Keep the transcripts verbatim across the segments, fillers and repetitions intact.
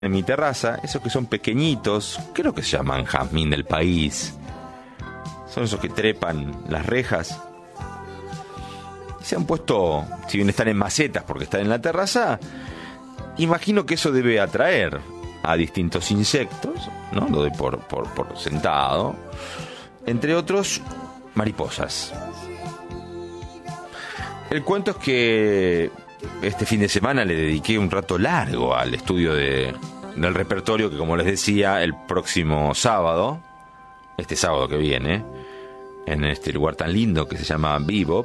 en mi terraza, esos que son pequeñitos, creo que se llaman jazmín del país. Son esos que trepan las rejas. Se han puesto, si bien están en macetas porque están en la terraza, imagino que eso debe atraer a distintos insectos, ¿no? Lo doy por, por, por sentado. Entre otros, mariposas. El cuento es que este fin de semana le dediqué un rato largo al estudio de, del repertorio que, como les decía, el próximo sábado, este sábado que viene, en este lugar tan lindo que se llama Bebop.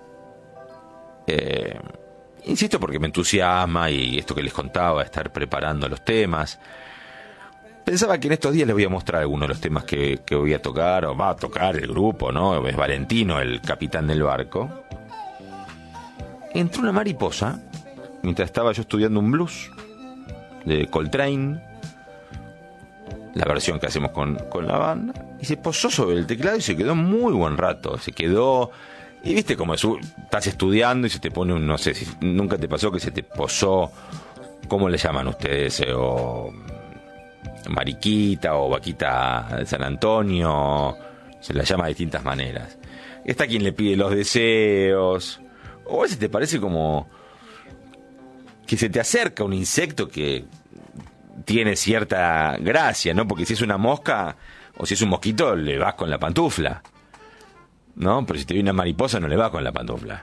Eh, insisto porque me entusiasma y esto que les contaba, estar preparando los temas. Pensaba que en estos días les voy a mostrar algunos de los temas que, que voy a tocar, o va a tocar el grupo, ¿no? Es Valentino, el capitán del barco. Entró una mariposa mientras estaba yo estudiando un blues de Coltrane, la versión que hacemos con, con la banda, y se posó sobre el teclado y se quedó muy buen rato. Se quedó, y viste como es, estás estudiando y se te pone un, no sé si nunca te pasó que se te posó, ¿cómo le llaman ustedes? Eh, o mariquita o vaquita de San Antonio, se la llama de distintas maneras. Está quien le pide los deseos, o a veces te parece como que se te acerca un insecto que tiene cierta gracia, ¿no? Porque si es una mosca o si es un mosquito, le vas con la pantufla, ¿no? Pero si te viene una mariposa, no le vas con la pantufla.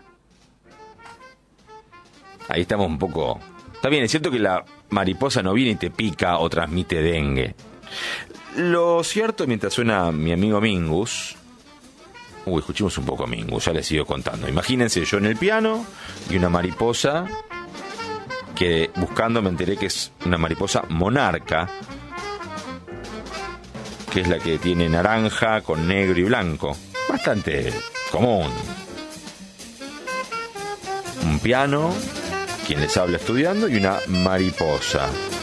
Ahí estamos un poco... Está bien, es cierto que la mariposa no viene y te pica o transmite dengue. Lo cierto, mientras suena mi amigo Mingus... Uy, escuchemos un poco a Mingus, ya les sigo contando. Imagínense yo en el piano y una mariposa... que buscando me enteré que es una mariposa monarca, que es la que tiene naranja con negro y blanco, bastante común. Un piano, quien les habla estudiando, y una mariposa.